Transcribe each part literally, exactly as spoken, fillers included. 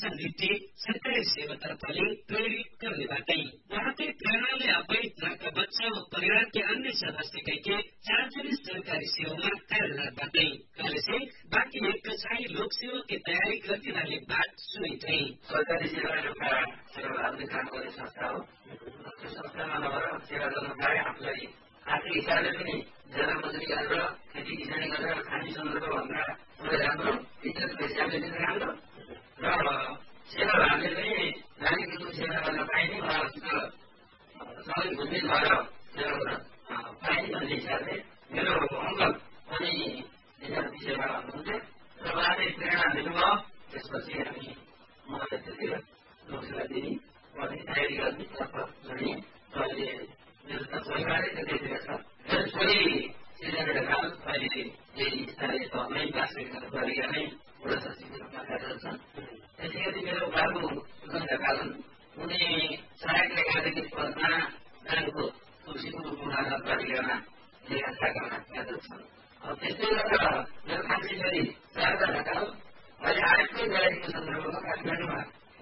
नीति सरकारी सेवातर्फले प्रेरित गर्नेबाटै उहाँकै प्रेरणाले अवैध नाका बच्चा व परिवार के अन्य सदस्य के चारजना सरकारी सेवामा कार्यरत बाटै कले से बाँकी एक कक्षाई लोक सेवा की तयारी करते रहने बात सुनी थे। सरकारी सेवा एउटा सेवाभावी काम गर्ने संस्था हो। त्यो संस्थामा नभएर सेवा गर्नलाई आफूलाई आर्थिक हिसाबले पनि जरा मजुरी गरेर खेती किसानी गरेर खाने सन्दर्भ भन्दा पुरै राम्रो इज्जतको हिसाबले पनि राम्रो र सेवाभावले पनि नागरिकको सेवा गर्न पाइने वा सबै बुझ्ने भएर सेवा गर्न पाइने भन्ने हिसाबले मेरो अङ्कल पनि सेवा गर्नुहुन्छ र उहाँले प्रेरणा दिनुभयो। त्यसपछि हामी मलाई त्यतिर लोकसेवा दिने गर्ने तयारी गर्ने तर्फ जोडिने र अहिले मेरो त परिवारै त्यतैतिर छ। मेरो छोरी सिर्जना ढकाल अहिले यही स्थानीय तहमै वास्तविक गरेका नै वडा सचिवको रूपमा कार्यरत छन्। त्यसै गरी मेरो बाबु सुदन ढकाल उनी सहायक लेखाधिकारी पदमा गाउँको तुलसीपुर महानगरपालिकामा लेखा शाखामा कार्यरत छन्। त्यस्तै गरेर मेरो कान्छी छोरी शारदा ढकाल अहिले आयोगकै गराएको सन्दर्भमा काठमाडौँमा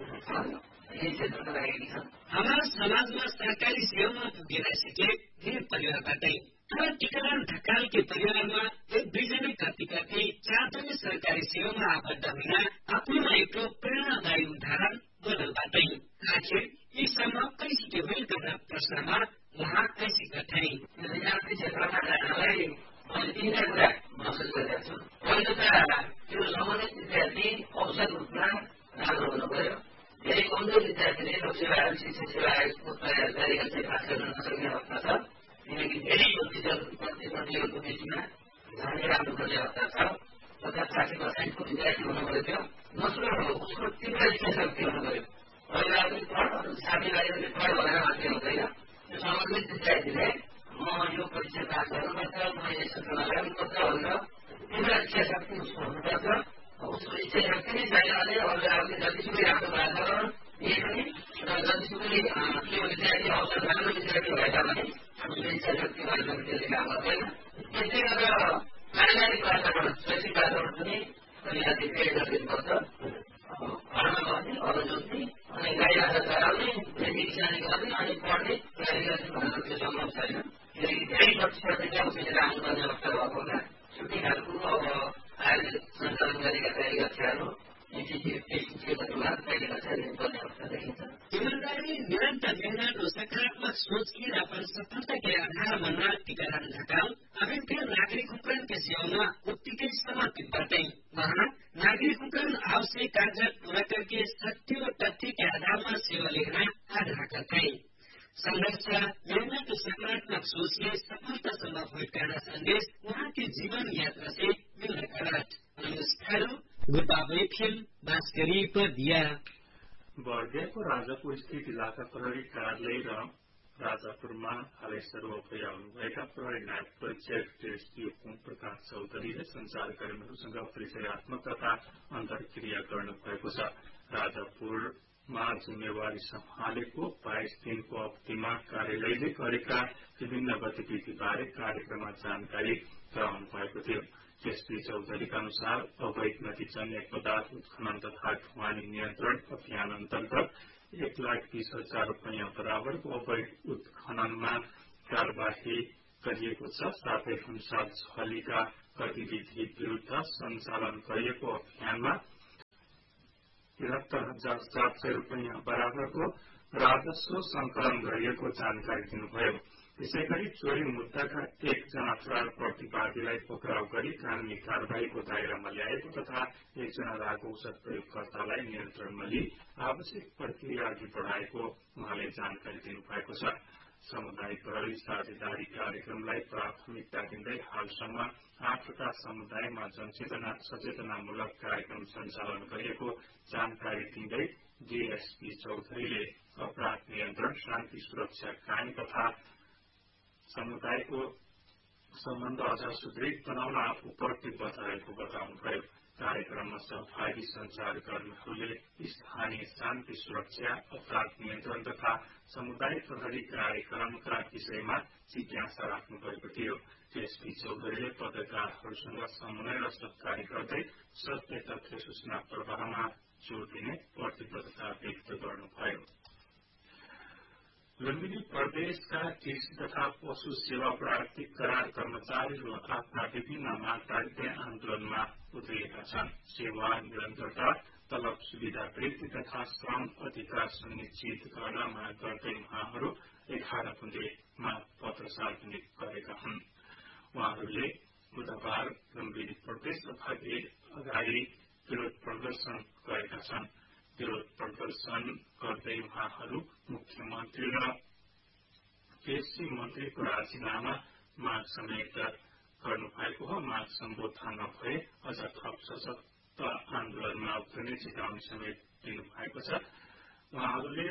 यही क्षेत्रमा लागेकी छन्। हमारा समाजमा सरकारी सेवामा पुगेर सिके धेरै परिवारबाटै तर टीकाराम ढकाल के परिवारमा एक दुईजना कति कति चारजना सरकारी सेवामा आबद्ध हुन आफूमा एक प्रेरणादायी उदाहरण बदलबाटै आखिर यी सम्म कैसिके भेल गर्न प्रश्नमा उहाँ कैसिका थिए। विद्यार्थी क्षेत्रमा जानलाई मैले तिनवटा कुरा महसुस गरेको छु। पहिलो त त्यो सम्बन्धित विद्यार्थी औसत रूपमा राम्रो हुनु पर्यो। धेरै कमजोर विद्यार्थीले लोकसेवा आयोग शिक्षा सेवा आयोगको तयारीका चाहिँ पास गर्न नसक्ने अवस्था छ। किनकि धेरै प्रतियोगको बिचमा झन्डै राख्नुपर्ने अवस्था छ। पचास साठी पर्सेन्टको विद्यार्थी हुनु पर्यो। त्यो नसुलो उसको तीव्र इच्छा शक्ति हुनु पर्यो। पहिला पनि पढ साथीभाइहरूले पढ भनेर मात्रै हुँदैन। त्यो सम्बन्धित विद्यार्थीले म यो परीक्षा पास गर्नुपर्छ, म यसो लगाउनुपर्छ भनेर तीव्र इच्छा शक्ति उसको हुनुपर्छ। उसको इच्छा शक्ति नै छैन भने अरूले जतिसुकै राम्रो वातावरण दिए पनि र जतिसुकै त्यो विद्यार्थी अवसर राम्रो विद्यार्थी भए तापनि उसको इच्छा शक्ति भएर पनि त्यसले काम गर्दैन। त्यस्तै गरेर पारिवारिक वातावरण शैक्षिक वातावरण पनि अलिकति पेड गरिदिनुपर्छ। घरमा बस्ने अरू जोत्ने अनि गाई बाख्रा चराउने खेती किसानी गर्ने अनि पढ्ने तयारी गर्ने भन्नु त्यो सम्भव छैन। किनकि धेरै प्रतिस्पर्धा उठेर आउनुपर्ने अवस्था भएको हुँदा छुट्टी खालको अब आयोगले सञ्चालन गरेका तयारी कक्षाहरू ईमानदारी निरंतर मेहनत और सकारात्मक सोच की अपन सफलता के आधार बनना टीकाराम ढकाल अभी फिर नागरिक उपकरण के सेवा में उत्तिकै समर्पित करते वहाँ नागरिक उपकरण आवश्यक कागजात पूरा करके सत्य और तथ्य के आधार में सेवा लेना आग्रह करते संघर्ष मेहनत और सकारात्मक सोच से सफलता संभव हो करना संदेश वहाँ की जीवन यात्रा से मिलने का बाँसगढी दिया बर्दियाको राजापुर स्थित इलाका प्रहरी कार्यालय र राजापुरमा हालै सर्वोपरि आउनुभएका प्रहरी नायब परीक्षक टेस्टी ओम प्रकाश चौधरीले संचारकर्मीहरूसँग परिचयात्मक तथा अन्तर्क्रिया गर्नुभएको छ। राजापुरमा जिम्मेवारी सम्हालेको बाइस दिनको अवधिमा कार्यालयले गरेका विभिन्न गतिविधिबारे कार्यक्रममा जानकारी गराउनु भएको थियो। एसपी चौधरीका अनुसार अवैध नदीजन्य पदार्थ उत्खनन तथा ढुवानी नियन्त्रण अभियान अन्तर्गत एक लाख बीस हजार रूपियाँ बराबरको अवैध उत्खननमा कार्यवाही गरिएको छ। साथै अनुसार छलीका गतिविधि विरूद्ध सञ्चालन गरिएको अभियानमा तिहत्तर हजार सात सय रूपियाँ बराबरको राजस्व संकलन गरिएको जानकारी दिनुभयो। यसै गरी चोरी मुद्दाका एकजना फरार प्रतिवादीलाई पक्राउ गरी कानूनी कार्यवाहीको दायरामा ल्याएको तथा एकजना लागू औषध प्रयोगकर्तालाई नियन्त्रणमा लिई आवश्यक प्रक्रिया अघि बढ़ाएको उहाँले जानकारी दिनुभएको छ। सामुदायिक प्रहरी साझेदारी कार्यक्रमलाई प्राथमिकता दिँदै हालसम्म आठवटा समुदायमा जनचेतना सचेतनामूलक कार्यक्रम सञ्चालन गरिएको जानकारी दिँदै डीएसपी चौधरीले अपराध नियन्त्रण, शान्ति सुरक्षा कायम तथा समुदायको सम्बन्ध अझ सुदृढ बनाउन आफू प्रतिबद्ध रहेको बताउनुभयो। कार्यक्रममा सहभागी संचारकर्मीहरूले स्थानीय शान्ति सुरक्षा, अपराध नियन्त्रण तथा समुदाय प्रहरी कार्यक्रमका विषयमा जिज्ञासा राख्नु भएको थियो। एसपी चौधरीले पत्रकारहरूसँग समन्वय र सहकारी गर्दै सत्य तथ्य सूचना प्रवाहमा जोड़ दिने प्रतिबद्धता व्यक्त गर्नुभयो। लुम्बिनी प्रदेशका कृषि तथा पशु सेवा प्राप्तिक करार कर्मचारीहरू आफ्ना विभिन्न माग राख्दै आन्दोलनमा उत्रिएका छन्। सेवा निरन्तरता, तलब सुविधा वृद्धि तथा श्रम अधिकार सुनिश्चित गर्न माग गर्दै उहाँहरू एघार बुँदे माग पत्र सार्वजनिक गरेका हुन्। उहाँहरूले बुधबार लुम्बिनी प्रदेश अध्यक्ष अगाडि विरोध प्रदर्शन गरेका छन्। विरोध प्रदर्शन गर्दै उहाँहरू मुख्यमन्त्री र कृषि मन्त्रीको राजीनामा माग समेत गर्नुभएको हो। माग सम्बोधन नभए अझ थप सशक्त आन्दोलनमा उत्रिने चेतावनी समेत दिनुभएको छ। उहाँहरूले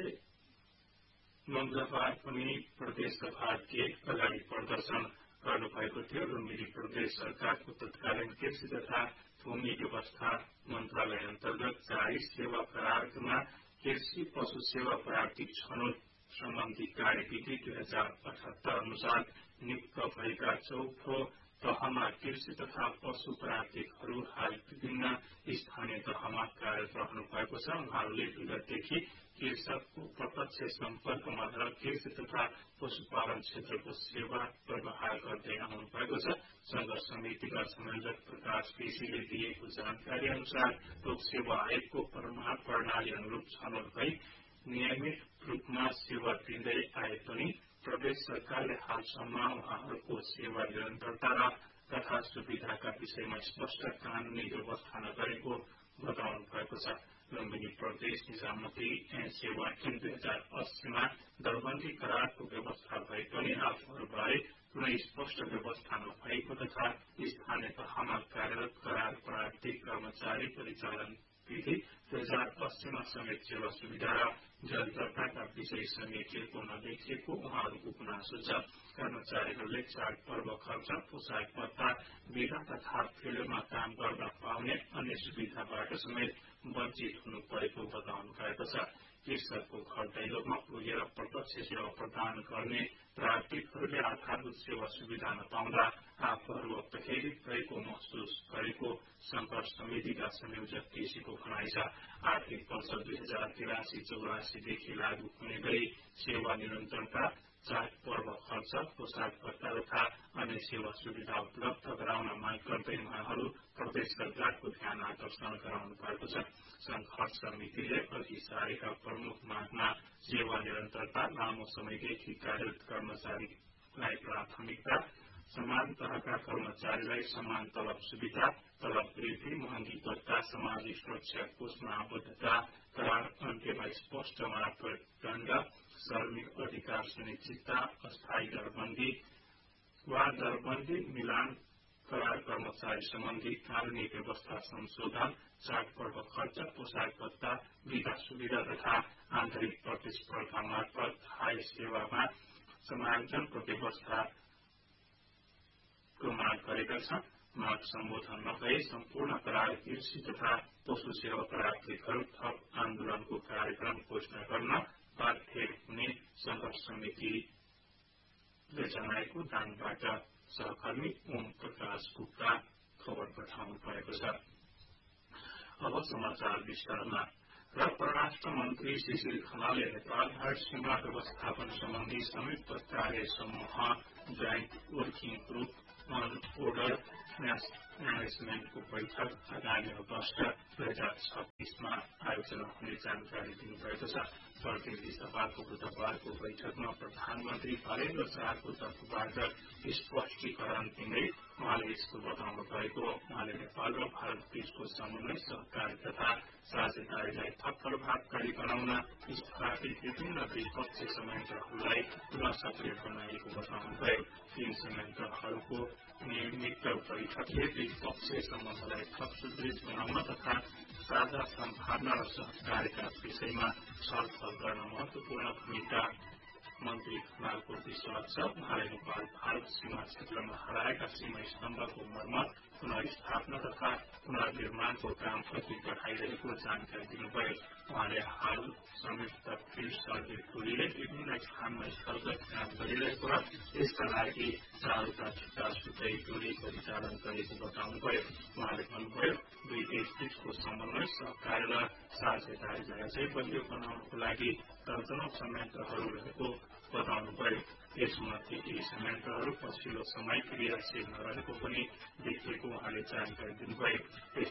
मंगलबार पनि प्रदेश सभा गेट अगाडि प्रदर्शन गर्नुभएको थियो। लुम्बिनी प्रदेश सरकारको तत्कालीन कृषि तथा भूमि व्यवस्था मन्त्रालय अन्तर्गत जारी सेवा करारमा कृषि पशु सेवा प्राप्ति छनौट सम्बन्धी कार्यविधि दुई हजार अठहत्तर अनुसार नियुक्त भएका चौथो तहमा कृषि तथा पशु प्राप्तिकहरू हाल विभिन्न स्थानीय तहमा कार्यरत रहनु भएको छ। उहाँहरूले विगतदेखि कृषकको प्रत्यक्ष सम्पर्कमा रहेर कृषि तथा पशुपालन क्षेत्रको सेवा व्यवहार गर्दै आउनु भएको छ। संघर्ष समितिका संयोजक प्रकाश केसीले दिएको जानकारी अनुसार लोक सेवा आयोगको प्रणाली अनुरूप छनौट भई नियमित रूपमा सेवा दिँदै आए पनि प्रदेश सरकारले हालसम्म उहाँहरूको सेवा निरन्तरता तथा सुविधाका विषयमा स्पष्ट कानूनी व्यवस्था नगरेको बताउनु भएको छ। लुम्बिनी प्रदेश निजामती सेवा ऐन दुई हजार अस्सीमा दरबन्दी करारको व्यवस्था भए पनि आफूहरूबारे कुनै स्पष्ट व्यवस्था नभएको तथा स्थानीय तहमा कार्यरत करार प्राप्ति कर्मचारी परिचालन विधि दुई हजार अस्सीमा समेत सेवा सुविधा र निरन्तरताका विषय समेटिएको नदेखिएको उहाँहरूको गुनासो छ। कर्मचारीहरूले चाडपर्व खर्च, पोसाक भत्ता, बिदा तथा फिल्डमा काम गर्न पाउने अन्य सुविधाबाट समेत वञ्चित हुनु परेको बताउनु भएको छ। कृषकको घर दैलोमा पुगेर प्रत्यक्ष सेवा प्रदान गर्ने प्राविधिकहरूले आधारभूत सेवा सुविधा नपाउँदा आफूहरू प्रेरित भएको महसुस गरेको संघर्ष समितिका संयोजक केसीको भनाइ छ। आर्थिक वर्ष दुई हजार तिरासी चौरासीदेखि लागू हुने गरी सेवा निरन्तरता, चाडपर्व खर्च, पोसाक भत्ता तथा अन्य सेवा सुविधा उपलब्ध गराउन माग गर्दै उहाँहरू प्रदेश सरकारको ध्यान आकर्षण गराउनु भएको छ। संघर्ष समितिले अघि सारेका प्रमुख मागमा सेवा निरन्तरता, लामो समयदेखि कार्यरत कर्मचारीलाई प्राथमिकता, समान तहका कर्मचारीलाई समान तलब सुविधा, तलब वृद्धि, महँगी भत्ता, सामाजिक सुरक्षा कोषमा आबद्धता, करार अन्त्यमा स्पष्ट मापदण्ड, श्रमिक अधिकार सुनिश्चितता, अस्थायी दरबन्दी वा दरबन्दी मिलान, करार कर्मचारी सम्बन्धी कानूनी व्यवस्था संशोधन, चाडपर्व खर्च, पोसाक भत्ता, विधा सुविधा तथा आन्तरिक प्रतिस्पर्धा मार्फत हाय सेवामा समायोजनको व्यवस्थाको माग गरेका छन्। माग सम्बोधन नभए सम्पूर्ण करार कृषि तथा पशु सेवा प्राप्तिकहरू थप आन्दोलनको कार्यक्रम घोषणा गर्न बाध्य हुने संघर्ष समितिले जनाएको दाङबाट सहकर्मी ओम प्रकाश गुप्ता खबर पठाउनु भएको छ। अब समाचार विस्तारमा। र परराष्ट्र मन्त्री सुशील खनालले नेपाल सीमा व्यवस्थापन सम्बन्धी संयुक्त कार्य समूह joint working group on border म्यानेजमेन्टको बैठक आगामी अगस्त दुई हजार छब्बीसमा आयोजना हुने जानकारी दिनुभएको छ। प्रतिनिधि सभाको बुधबारको बैठकमा प्रधानमन्त्री नरेन्द्र शाहको तर्फबाट स्पष्टीकरण दिँदै उहाँले यस्तो बताउनु भएको। उहाँले नेपाल र भारत बीचको समन्वय, सहकारी तथा साझेदारीलाई थप प्रभावकारी बनाउन स्थापित विभिन्न द्विपक्षीय संयन्त्रहरूलाई पुनः सक्रिय बनाइएको बताउनुभयो। तीन संयन्त्रहरूको नियमित बैठकले द्विपक्षीय सम्बन्धलाई थप सुदृढ बनाउन तथा साझा सम्भावना र सहकारीका विषयमा छलफल गर्न महत्वपूर्ण भूमिका मन्त्री खनालको विश्वास छ। उहाँले नेपाल भारत सीमा क्षेत्रमा हराएका सीमा स्तम्भको मर्मत, पुनर्स्थापना तथा पुनर्निर्माणको काम अघि बढ़ाइरहेको जानकारी दिनुभयो। उहाँले हाल संयुक्त फिल्ड सर्किट टोलीले विभिन्न स्थानमा स्थलगत काम गरिरहेको र यसका लागि चारवटा छुट्टा छुट्टै टोली परिचालन गरेको बताउनुभयो। उहाँले भन्नुभयो दुई देशबीचको समन्वय सहकार्य र साझेदारीलाई चाहिँ बलियो बनाउनको लागि दर्जनौं संयन्त्रहरू रहेको बताउनुभयो। यसमध्ये केही संयन्त्रहरू पछिल्लो समय क्रियाशील नरहेको पनि देखिएको उहाँले जानकारी दिनुभयो।